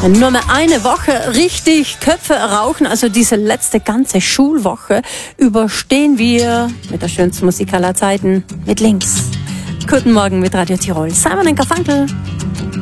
Nur mehr eine Woche richtig Köpfe rauchen, also diese letzte ganze Schulwoche überstehen wir mit der schönsten Musik aller Zeiten, mit Links. Guten Morgen mit Radio Tirol. Simon & Garfunkel.